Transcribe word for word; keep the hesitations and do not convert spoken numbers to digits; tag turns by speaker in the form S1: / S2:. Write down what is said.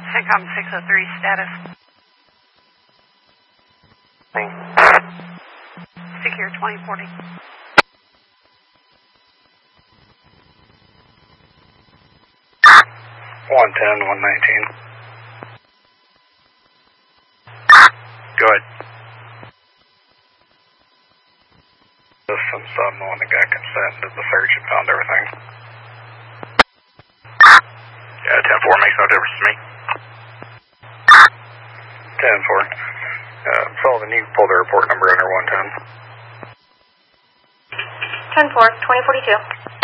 S1: CENTCOM six oh three, status. Secure twenty forty.
S2: one ten, one nineteen. Go ahead. Since I'm the one that got consent, did the search and found everything. Yeah, ten four makes no difference to me. ten four. Uh, Sullivan, you can pull the report number under one ten.
S1: ten four, twenty forty-two.